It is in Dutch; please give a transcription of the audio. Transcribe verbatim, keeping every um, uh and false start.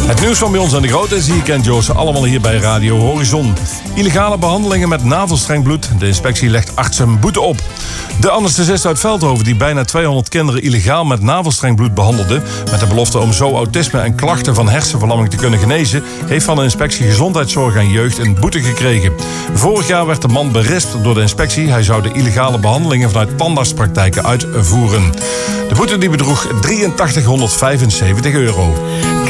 Het nieuws van bij ons aan de Grote zie je kent Joost allemaal hier bij Radio Horizon. Illegale behandelingen met navelstrengbloed. De inspectie legt artsen een boete op. De anesthesist uit Veldhoven die bijna tweehonderd kinderen illegaal met navelstrengbloed behandelde, met de belofte om zo autisme en klachten van hersenverlamming te kunnen genezen, heeft van de inspectie Gezondheidszorg en Jeugd een boete gekregen. Vorig jaar werd de man berispt door de inspectie. Hij zou de illegale behandelingen vanuit tandartspraktijken uitvoeren. De boete die bedroeg drieëntachtighonderdvijfenzeventig euro.